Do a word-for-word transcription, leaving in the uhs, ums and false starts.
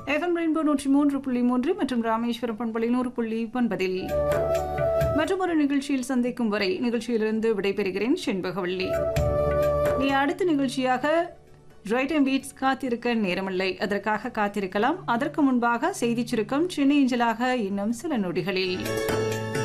FM rainbow நூற்றி மூன்று புள்ளி மூன்று மற்றும் ராமேஸ்வரம் பண்பலை நூறு புள்ளி ஒன்பதில் மற்றும் ஒரு நிகழ்ச்சியில் சந்திக்கும் வரை நிகழ்ச்சியிலிருந்து விடைபெறுகிறேன் செண்பகவள்ளி. நீ அடுத்த நிகழ்ச்சியாக ரைட் அண்ட் பீட்ஸ் காத்திருக்க நேரமில்லை, அதற்காக காத்திருக்கலாம். அதற்கு முன்பாக செய்தி சுருக்கம் சென்னை அஞ்சலாக இன்னும் சில நொடிகளில்.